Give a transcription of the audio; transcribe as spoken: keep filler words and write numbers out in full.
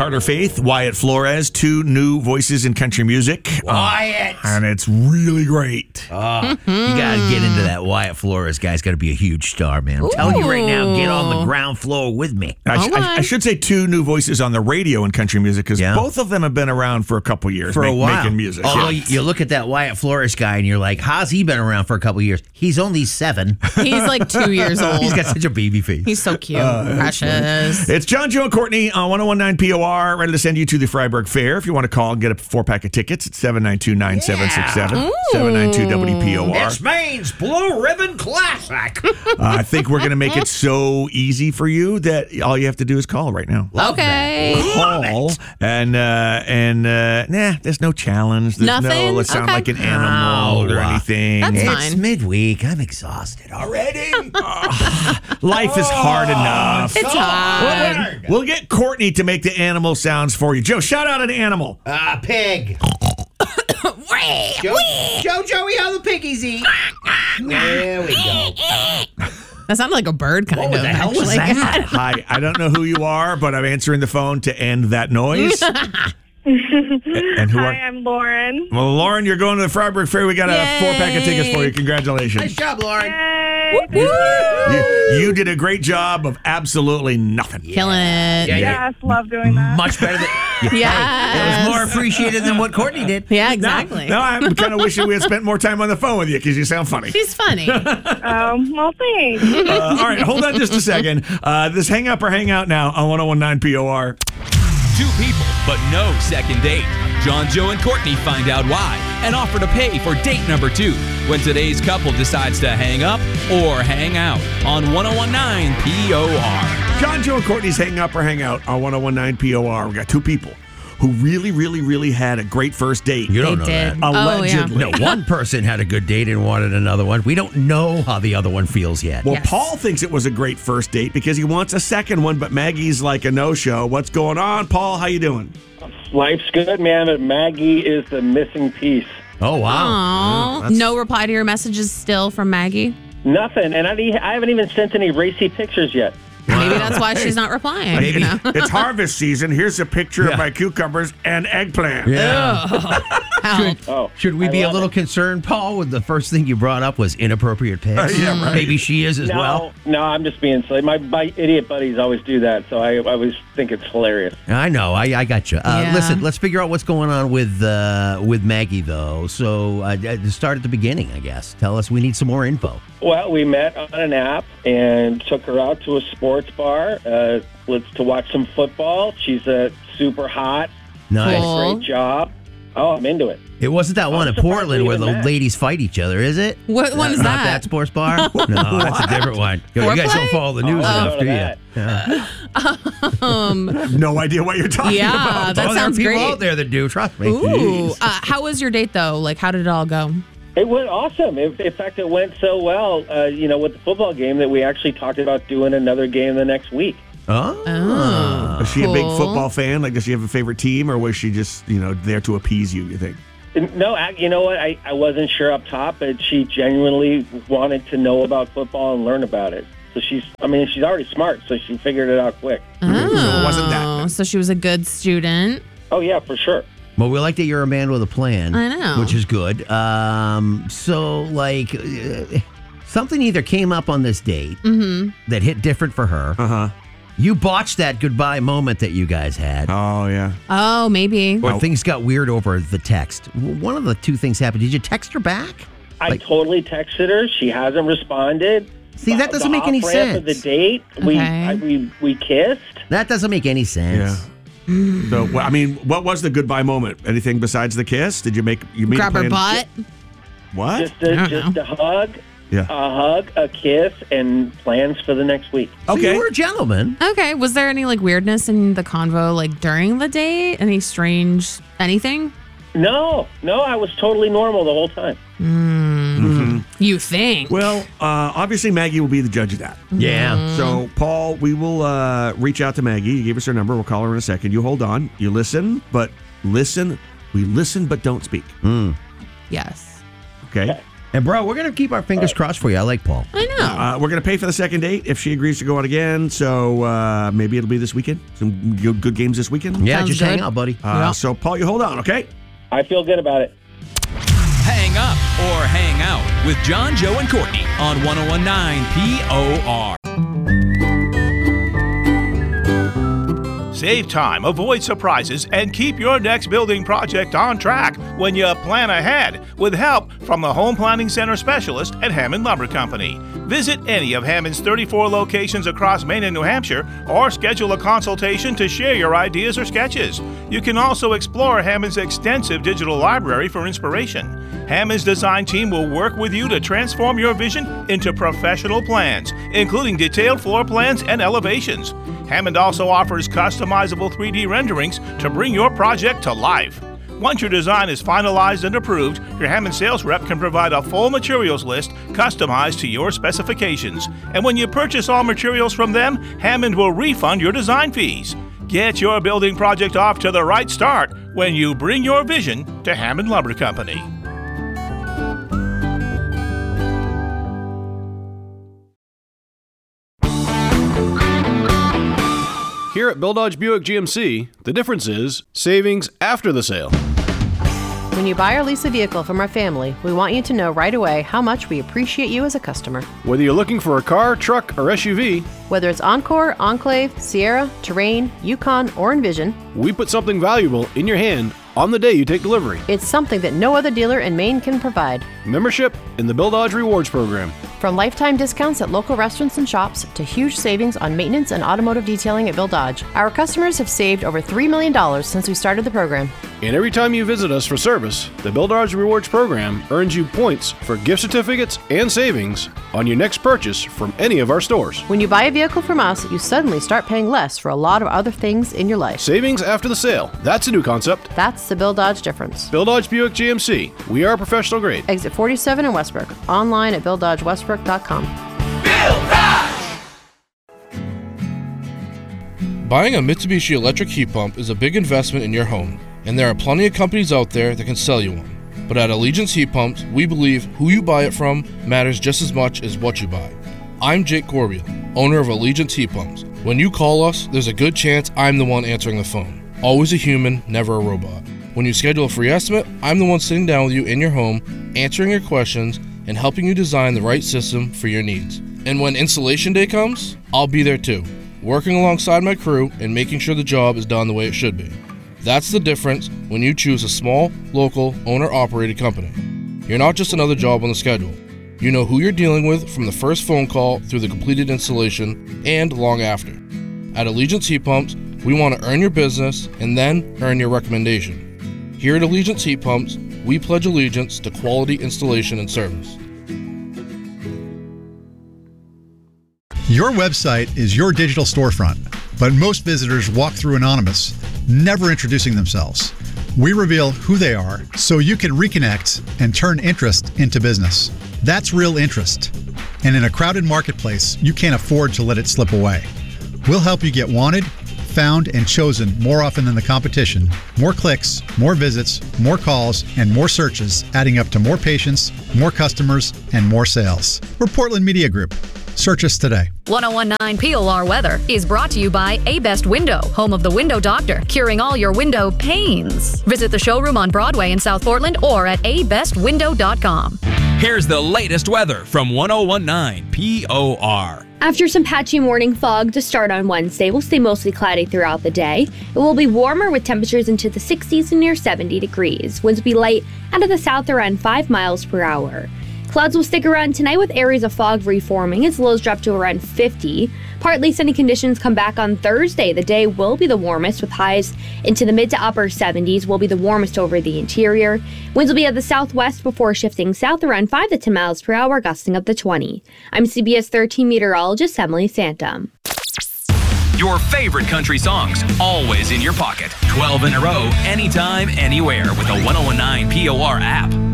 Carter Faith, Wyatt Flores, two new voices in country music. Wyatt! Uh, and it's really great. Oh, you got to get into that. Wyatt Flores guy's got to be a huge star, man. I'm telling you right now, get on the ground floor with me. I, sh- I, I should say two new voices on the radio in country music because Yeah. both of them have been around for a couple years For a make- while. making music. Although Yeah. you you look at that Wyatt Flores guy and you're like, how's he been around for a couple years? He's only seven. He's like two years old. He's got such a baby face. He's so cute. Precious. It's John, Joe, and Courtney on one oh one nine P O R, ready to send you to the Freiburg Fair. If you want to call and get a four-pack of tickets, it's seven nine two, nine seven six seven, seven nine two W P O R. This means Blue Ribbon Classic. Uh, I think we're going to make it so easy for you that all you have to do is call right now. Okay. Call and uh, and uh, nah, there's no challenge. There's Nothing? no let's sound Okay. like an animal or Oh, anything. That's It's fine. midweek. I'm exhausted already. Life is hard enough. It's hard. We'll get Courtney to make the animal sounds for you. Joe, shout out an animal. Ah, pig. Joe, Joe, Joey, how the piggies eat. There we go. That sounded like a bird kind What of. the hell was actually. that? Hi, I don't know who you are, but I'm answering the phone to end that noise. And who Hi, are? I'm Lauren. Well, Lauren, you're going to the Freiburg Fair. We got a Yay. four pack of tickets for you. Congratulations. Nice job, Lauren. Yay! You, you did a great job of absolutely nothing. Killing it. Yeah, Yes, love doing that. Much better than. Yes. It was more appreciated than what Courtney did. Yeah, exactly. Now I'm kind of wishing we had spent more time on the phone with you because you sound funny. She's funny. Um, well, thanks. Uh, all right, hold on just a second. Uh, this hang up or hang out now on one oh one nine P O R. Two people, but no second date. John, Joe, and Courtney find out why and offer to pay for date number two when today's couple decides to hang up or hang out on one oh one nine P O R. John, Joe, and Courtney's hang up or hang out on one oh one nine P O R. We got two people who really, really, really had a great first date. You don't They know did. that. Oh, yeah. Allegedly. No, one person had a good date and wanted another one. We don't know how the other one feels yet. Well, Yes. Paul thinks it was a great first date because he wants a second one, but Maggie's like a no-show. What's going on, Paul? How you doing? Life's good, man, but Maggie is the missing piece. Oh, wow. Aw. No reply to your messages still from Maggie? Nothing, and I, I haven't even sent any racy pictures yet. Maybe that's why she's not replying. Maybe You know? it's harvest season. Here's a picture Yeah. of my cucumbers and eggplant. Yeah. Help. Oh, Should we I be a love little it. concerned, Paul, with the first thing you brought up was inappropriate pics? Uh, yeah, right. Maybe she is as No, well. no, I'm just being silly. My, my idiot buddies always do that, so I, I always think it's hilarious. I know. I, I got you. Uh, Yeah. Listen, let's figure out what's going on with uh, with Maggie, though. So uh, uh, start at the beginning, I guess. Tell us. We need some more info. Well, we met on an app and took her out to a sports bar uh, let's, to watch some football. She's uh, super hot. Nice. Cool. Great job. Oh, I'm into it. It wasn't that one in surprised Portland we where the even met. ladies fight each other, is it? What one is Not that? that sports bar? No, that's a different one. Yo, you guys don't Foreplay? follow the news Oh, enough, none do of you? that. Um, No idea what you're talking Yeah, about. that oh, there are sounds people great. out there that do. Trust me. ooh. Uh, how was your date, though? Like, how did it all go? It went awesome. In in fact, it went so well, uh, you know, with the football game that we actually talked about doing another game the next week. Oh. Oh. Was she a big Cool. football fan? Like, does she have a favorite team, or was she just, you know, there to appease you, you think? No, I, you know what? I, I wasn't sure up top, but she genuinely wanted to know about football and learn about it. So she's, I mean, she's already smart, so she figured it out quick. Oh, So it wasn't that then. So she was a good student. Oh, yeah, for sure. Well, we like that you're a man with a plan. I know. Which is good. Um, so, like, uh, something either came up on this date Mm-hmm. that hit different for her. Uh-huh. You botched that goodbye moment that you guys had. Oh, yeah. Oh, maybe. Or Oh. things got weird over the text. W- One of the two things happened. Did you text her back? I Like- totally texted her. She hasn't responded. See, that The doesn't make any off-ramp of the sense. date, we, Okay. I, we we kissed. That doesn't make any sense. Yeah. So, well, I mean, what was the goodbye moment? Anything besides the kiss? Did you make you meet Grab her plan- butt. What? Just a, don't just know. a hug, Yeah. a hug, a kiss, and plans for the next week. So Okay. you were a gentleman. Okay. Was there any like weirdness in the convo, like during the date? Any strange anything? No, no, I was totally normal the whole time. You think? Well, uh, obviously Maggie will be the judge of that. Yeah. So, Paul, we will uh, reach out to Maggie. You gave us her number. We'll call her in a second. You hold on. You listen, but listen. We listen, but don't speak. Yes. Okay? And, bro, we're going to keep our fingers crossed for you. I like Paul. I know. Uh, we're going to pay for the second date if she agrees to go out again. So uh, maybe it'll be this weekend. Some good, good games this weekend. Yeah, Sounds just good. hang out, buddy. Uh, Yeah. So, Paul, you hold on, okay? I feel good about it. Hang up or hang out with John, Joe, and Courtney on one oh one nine P O R. Save time, avoid surprises, and keep your next building project on track when you plan ahead with help from the Home Planning Center specialist at Hammond Lumber Company. Visit any of Hammond's thirty-four locations across Maine and New Hampshire or schedule a consultation to share your ideas or sketches. You can also explore Hammond's extensive digital library for inspiration. Hammond's design team will work with you to transform your vision into professional plans, including detailed floor plans and elevations. Hammond also offers customizable three D renderings to bring your project to life. Once your design is finalized and approved, your Hammond sales rep can provide a full materials list customized to your specifications. And when you purchase all materials from them, Hammond will refund your design fees. Get your building project off to the right start when you bring your vision to Hammond Lumber Company. Here at Bill Dodge Buick G M C, the difference is savings after the sale. When you buy or lease a vehicle from our family, we want you to know right away how much we appreciate you as a customer. Whether you're looking for a car, truck, or S U V, Whether it's Encore, Enclave, Sierra, Terrain, Yukon, or Envision, we put something valuable in your hand on the day you take delivery. it's something that no other dealer in Maine can provide. Membership in the Bill Dodge Rewards Program. From lifetime discounts at local restaurants and shops to huge savings on maintenance and automotive detailing at Bill Dodge, our customers have saved over three million dollars since we started the program. And every time you visit us for service, the Bill Dodge Rewards Program earns you points for gift certificates and savings on your next purchase from any of our stores. When you buy a vehicle from us, you suddenly start paying less for a lot of other things in your life. Savings after the sale. That's a new concept. That's the Bill Dodge difference. Bill Dodge Buick G M C. We are professional grade. Exit forty-seven in Westbrook. Online at bill dodge westbrook dot com. Buying a Mitsubishi electric heat pump is a big investment in your home, and there are plenty of companies out there that can sell you one. But at Allegiance Heat Pumps, we believe who you buy it from matters just as much as what you buy. I'm Jake Corbiel, owner of Allegiance Heat Pumps. When you call us, there's a good chance I'm the one answering the phone. Always a human, never a robot. When you schedule a free estimate, I'm the one sitting down with you in your home, answering your questions, and helping you design the right system for your needs. And when installation day comes, I'll be there too, working alongside my crew and making sure the job is done the way it should be. That's the difference when you choose a small, local, owner-operated company. You're not just another job on the schedule. You know who you're dealing with from the first phone call through the completed installation and long after. At Allegiance Heat Pumps, we want to earn your business and then earn your recommendation. Here at Allegiance Heat Pumps, we pledge allegiance to quality installation and service. Your website is your digital storefront, but most visitors walk through anonymous, never introducing themselves. We reveal who they are so you can reconnect and turn interest into business. That's real interest. And in a crowded marketplace, you can't afford to let it slip away. We'll help you get wanted, found, and chosen more often than the competition. More clicks, more visits, more calls, and more searches, adding up to more patients, more customers, and more sales. We're Portland Media Group. Search us today. one oh one nine P O R weather is brought to you by A-Best Window, home of the Window Doctor, curing all your window pains. Visit the showroom on Broadway in South Portland or at a best window dot com. Here's the latest weather from one oh one nine P O R. After some patchy morning fog to start on Wednesday, we'll stay mostly cloudy throughout the day. It will be warmer with temperatures into the sixties and near seventy degrees. Winds will be light out of the south around five miles per hour. Clouds will stick around tonight with areas of fog reforming as lows drop to around fifty. Partly sunny conditions come back on Thursday. The day will be the warmest with highs into the mid to upper seventies, will be the warmest over the interior. Winds will be at the southwest before shifting south around five to ten miles per hour, gusting up to twenty. I'm C B S thirteen meteorologist Emily Santum. Your favorite country songs, always in your pocket. twelve in a row, anytime, anywhere with the one oh one nine P O R app.